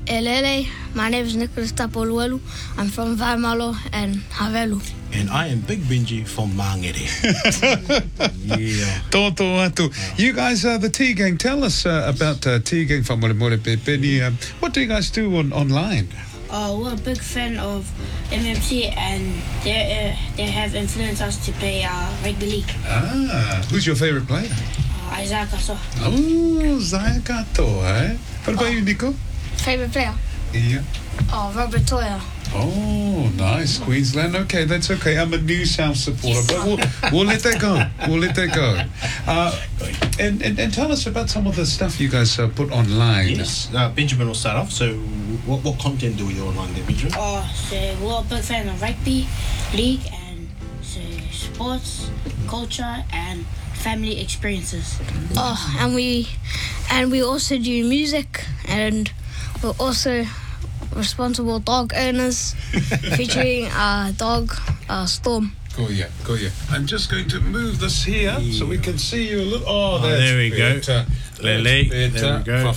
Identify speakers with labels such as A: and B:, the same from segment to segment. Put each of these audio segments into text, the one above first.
A: Elele. My name is Nicholas Tapoluelu. I'm from Vaimalo and Havelu.
B: And I am Big Benji from Mangere. Yeah.
C: Toto atu. You guys are the Tea Gang. Tell us about Tea Gang from Molemole Pepeni. What do you guys do online?
A: We're a big fan of MMC and they have influenced us to play rugby league.
C: Who's your favorite player?
A: Isaac Aso.
C: Oh, Zayakato, eh? What about you, Nico?
A: Favorite player?
C: Yeah.
A: Robert Toya.
C: Oh, nice. Queensland. Okay, that's okay. I'm a New South supporter, but we'll let that go. We'll let that go. And tell us about some of the stuff you guys put online.
B: Yes. Benjamin will start off. So what content do we do online there, Benjamin?
A: So we're a big fan of rugby league and so sports, culture and family experiences. And we also do music, and we're also responsible dog owners featuring our dog Storm.
C: Go yeah. I'm just going to move this here so we can see you a little. Oh, that's
B: there we
C: better.
B: go. Lele, there we go.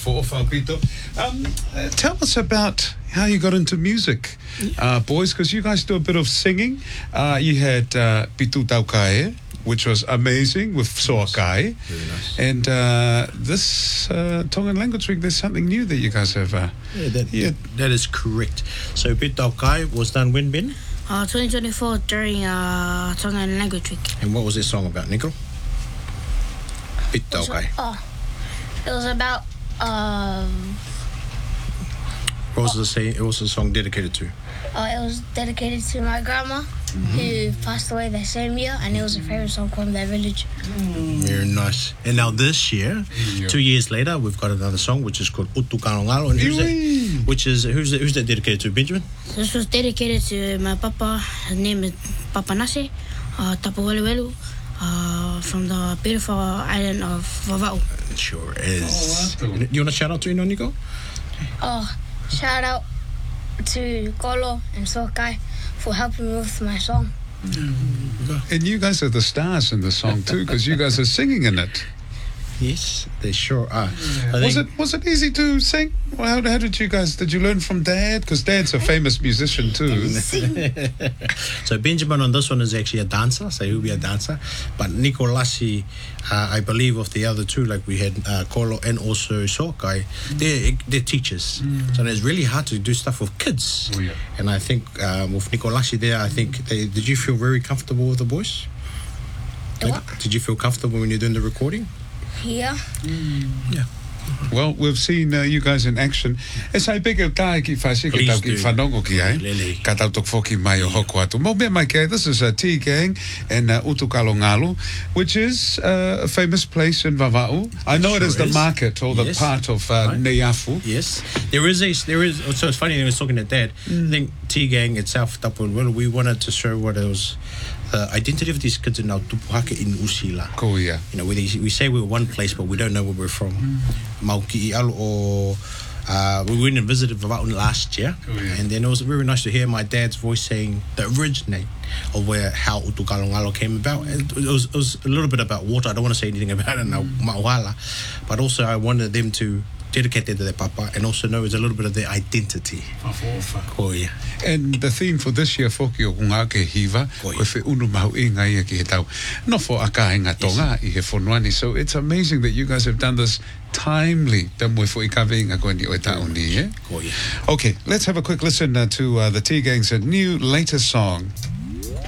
C: Tell us about how you got into music, boys, because you guys do a bit of singing. You had Pitu Taukae, which was amazing with Soakai.
B: Very nice.
C: And this Tongan Language Week, there's something new that you guys have.
B: That is correct. So Pitu Taukae was done when, Ben?
A: 2024 during Tongan Language Week.
B: And what was this song about, Nico? Pitu Taukae.
A: It was about
B: What was the song dedicated to?
A: it was dedicated to my grandma who passed away the same year, and it was a favorite song from their village.
B: Very nice. And now this year, 2 years later, we've got another song which is called Utu Kalongalo. And who's that dedicated to, Benjamin?
A: This was dedicated to my papa. His name is Papa Nase Tapoluelu, from the beautiful island of Vava'u.
B: It sure is. Do you want to shout out to Nico?
A: Shout out to Kolo and Sokai for helping me with my song.
C: And you guys are the stars in the song too, because you guys are singing in it.
B: Yes, they sure are.
C: Was it easy to sing? Well, how did you learn from Dad? Because Dad's a famous musician too.
B: So Benjamin on this one is actually a dancer, so he'll be a dancer. But Nico Lassi, I believe of the other two, like we had Kolo and also Sokai, they're teachers. So it's really hard to do stuff with kids.
C: Oh, yeah.
B: And I think with Nico Lassi there, I think did you feel very comfortable with the voice? Did you feel comfortable when you're doing the recording?
A: Yeah.
B: Yeah.
C: Well, we've seen you guys in action. E sai peke kai ki whasi ki tau ki whanongo ki ai. Ka tau tok whoki mai o hoko atu. Mo mea mai kei, this is a Tea Gang in Utu Kalongalo, which is a famous place in Vava'u. I know it is the market or the part of Neiafu.
B: Yes. There is. So it's funny, I was talking to Dad. I think Tea Gang itself, we wanted to show what it was. The identity of these kids in our tupuhake in Usila.
C: Cool, yeah.
B: You know, we say we're one place, but we don't know where we're from. Mauki Alo, or we went and visited Vava'u last year, and then it was very nice to hear my dad's voice saying the originate of how Utu Kalongalo came about. It was a little bit about water. I don't want to say anything about it now, Ma'uala, but also I wanted them to dedicate that to their papa and also know it's a little bit of their identity. Oh, yeah.
C: And the theme for this year, Foki o Kunga ke hiva, koe whi unu mahu i ngai e ki he tau. No fo aka e ngā tonga I he whonuani. So it's amazing that you guys have done this timely. Ta mui fo I ka vei ngā koe ni o ta uni, eh?
B: Oh, yeah.
C: Okay, let's have a quick listen to the Tea Gang's new latest song.